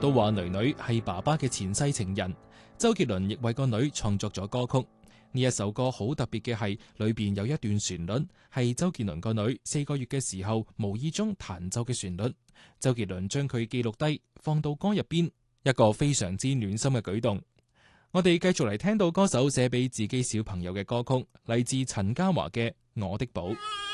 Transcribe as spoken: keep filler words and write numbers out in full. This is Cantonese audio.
都話囡囡係爸爸嘅前世情人。周杰倫亦為個女創作咗歌曲。呢一首歌好特別嘅係，裏邊有一段旋律係周杰倫個女四個月嘅時候無意中彈奏嘅旋律。周杰倫將佢記錄低，放到歌入邊，一個非常之暖心嘅舉動。我哋繼續嚟聽到歌手寫俾自己小朋友嘅歌曲，嚟自陳嘉華嘅《我的寶》。